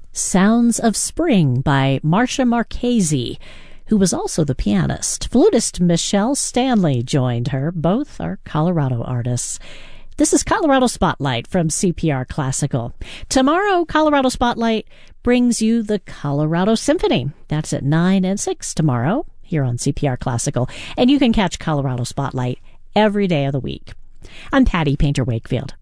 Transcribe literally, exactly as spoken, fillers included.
Sounds of Spring by Marcia Marchese, who was also the pianist. Flutist Michelle Stanley joined her. Both are Colorado artists. This is Colorado Spotlight from C P R Classical. Tomorrow, Colorado Spotlight brings you the Colorado Symphony. That's at nine and six tomorrow here on C P R Classical. And you can catch Colorado Spotlight every day of the week. I'm Patty Painter Wakefield.